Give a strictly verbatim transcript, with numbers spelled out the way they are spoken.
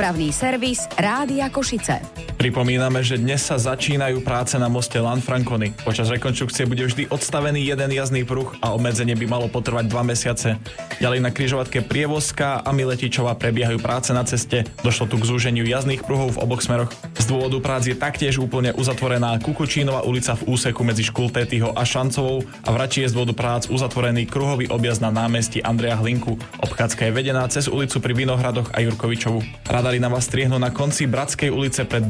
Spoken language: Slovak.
Dopravný servis Rádia Košice. Pripomíname, že dnes sa začínajú práce na moste Lanfranconi. Počas rekonštrukcie bude vždy odstavený jeden jazdný pruh a obmedzenie by malo potrvať dva mesiace. Ďalej na križovatke Prievozka a Miletičova prebiehajú práce na ceste. Došlo tu k zúženiu jazdných pruhov v oboch smeroch. Z dôvodu prác je taktiež úplne uzatvorená Kukučínova ulica v úseku medzi Škultétyho a Šancovou a v Rači je z dôvodu prác uzatvorený kruhový objazd na námestí Andreja Hlinku. Obchádzka je vedená cez ulicu pri Vinohradoch a Jurkovičovu. Radary na vás striehnú na konci Bratskej ulice pred